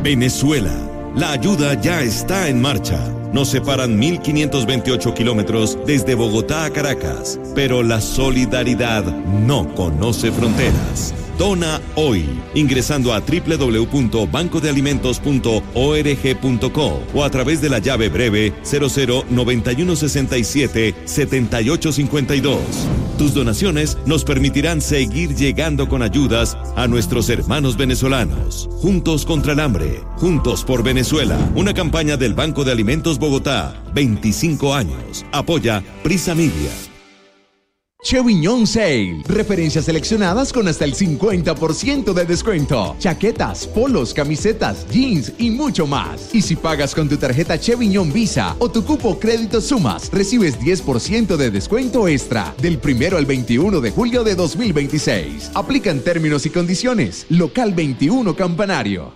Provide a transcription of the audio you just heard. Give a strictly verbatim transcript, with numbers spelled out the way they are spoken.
Venezuela. La ayuda ya está en marcha. Nos separan mil quinientos veintiocho kilómetros desde Bogotá a Caracas, pero la solidaridad no conoce fronteras. Dona hoy, ingresando a doble u doble u doble u punto banco de alimentos punto org punto co o a través de la llave breve cero cero noventa y uno sesenta y siete setenta y ocho cincuenta y dos. Tus donaciones nos permitirán seguir llegando con ayudas a nuestros hermanos venezolanos. Juntos contra el hambre, juntos por Venezuela. Una campaña del Banco de Alimentos Bogotá, veinticinco años. Apoya Prisa Media. Cheviñón Sale. Referencias seleccionadas con hasta el cincuenta por ciento de descuento. Chaquetas, polos, camisetas, jeans y mucho más. Y si pagas con tu tarjeta Cheviñón Visa o tu cupo Crédito Sumas, recibes diez por ciento de descuento extra del primero al veintiuno de julio de dos mil veintiséis. Aplican términos y condiciones. Local veintiuno Campanario.